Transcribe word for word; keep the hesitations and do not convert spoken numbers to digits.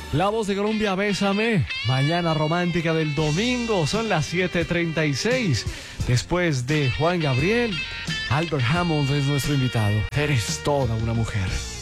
La Voz de Colombia, Bésame. Mañana romántica del domingo, son las siete treinta y seis. Después de Juan Gabriel, Albert Hammond es nuestro invitado. Eres toda una mujer.